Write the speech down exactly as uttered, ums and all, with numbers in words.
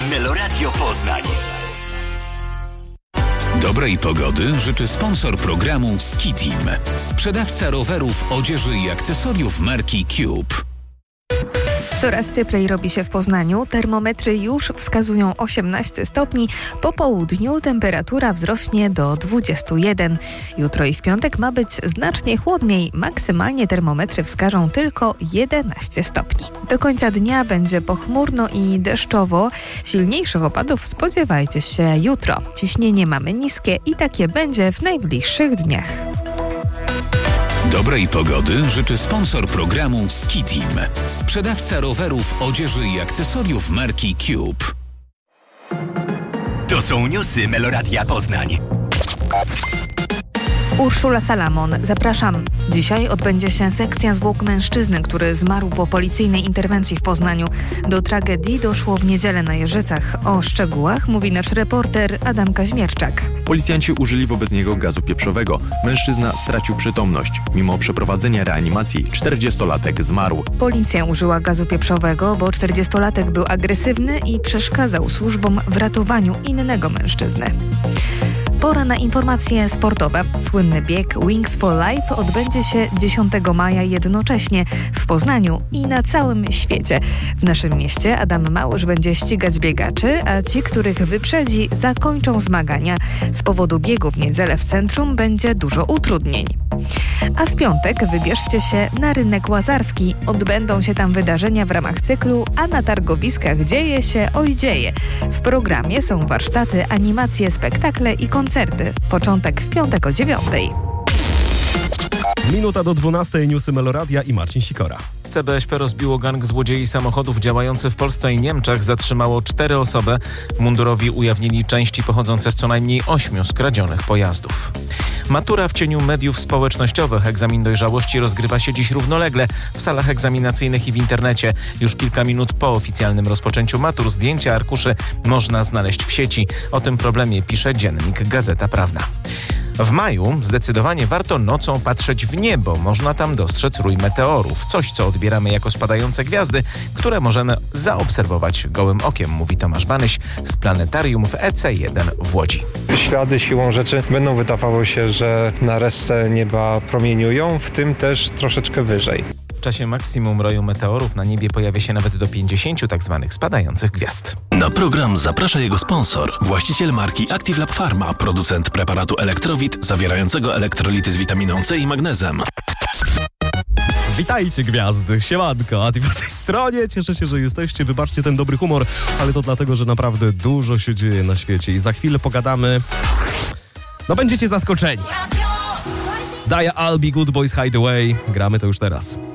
Meloradio Poznań. Dobrej pogody życzy sponsor programu Ski Team. Sprzedawca rowerów, odzieży i akcesoriów marki Cube. Coraz cieplej robi się w Poznaniu. Termometry już wskazują osiemnaście stopni. Po południu temperatura wzrośnie do dwudziestu jeden. Jutro i w piątek ma być znacznie chłodniej. Maksymalnie termometry wskażą tylko jedenaście stopni. Do końca dnia będzie pochmurno i deszczowo. Silniejszych opadów spodziewajcie się jutro. Ciśnienie mamy niskie i takie będzie w najbliższych dniach. Dobrej pogody życzy sponsor programu Ski Team. Sprzedawca rowerów, odzieży i akcesoriów marki Cube. To są newsy Meloradia Poznań. Urszula Salamon, zapraszam. Dzisiaj odbędzie się sekcja zwłok mężczyzny, który zmarł po policyjnej interwencji w Poznaniu. Do tragedii doszło w niedzielę na Jeżycach. O szczegółach mówi nasz reporter Adam Kaźmierczak. Policjanci użyli wobec niego gazu pieprzowego. Mężczyzna stracił przytomność. Mimo przeprowadzenia reanimacji czterdziestolatek zmarł. Policja użyła gazu pieprzowego, bo czterdziestolatek był agresywny i przeszkadzał służbom w ratowaniu innego mężczyzny. Pora na informacje sportowe. Słynny bieg Wings for Life odbędzie się dziesiątego maja jednocześnie w Poznaniu i na całym świecie. W naszym mieście Adam Małysz będzie ścigać biegaczy, a ci, których wyprzedzi, zakończą zmagania. Z powodu biegu w niedzielę w centrum będzie dużo utrudnień. A w piątek wybierzcie się na rynek łazarski. Odbędą się tam wydarzenia w ramach cyklu, a na targowiskach dzieje się oj dzieje. W programie są warsztaty, animacje, spektakle i koncerty. Początek w piątek o dziewiątej. Minuta do dwunastej, newsy Meloradia i Marcin Sikora. C B S P rozbiło gang złodziei samochodów działający w Polsce i Niemczech. Zatrzymało cztery osoby. Mundurowi ujawnili części pochodzące z co najmniej ośmiu skradzionych pojazdów. Matura w cieniu mediów społecznościowych. Egzamin dojrzałości rozgrywa się dziś równolegle w salach egzaminacyjnych i w internecie. Już kilka minut po oficjalnym rozpoczęciu matur zdjęcia arkuszy można znaleźć w sieci. O tym problemie pisze dziennik Gazeta Prawna. W maju zdecydowanie warto nocą patrzeć w niebo. Można tam dostrzec rój meteorów. Coś, co odbieramy jako spadające gwiazdy, które możemy zaobserwować gołym okiem, mówi Tomasz Banyś z planetarium w E C jeden w Łodzi. Ślady siłą rzeczy będą wydawało się, że na resztę nieba promieniują, w tym też troszeczkę wyżej. W czasie maksimum roju meteorów na niebie pojawia się nawet do pięćdziesięciu tak zwanych spadających gwiazd. Na program zaprasza jego sponsor, właściciel marki Active Lab Pharma, producent preparatu Elektrowit zawierającego elektrolity z witaminą C i magnezem. Witajcie gwiazdy, siemanko, a ty po tej stronie, cieszę się, że jesteście, wybaczcie ten dobry humor, ale to dlatego, że naprawdę dużo się dzieje na świecie i za chwilę pogadamy, no będziecie zaskoczeni. Daja Albi, Good Boys Hideaway, gramy to już teraz.